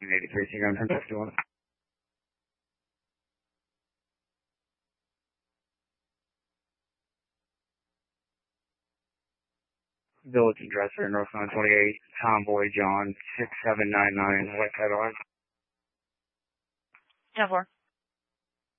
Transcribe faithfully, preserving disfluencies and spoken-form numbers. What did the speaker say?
eighty-three, Seagram ten fifty-one. Village Dresser, North nine twenty-eight, Tomboy John, six seven nine nine, West Headline. ten four.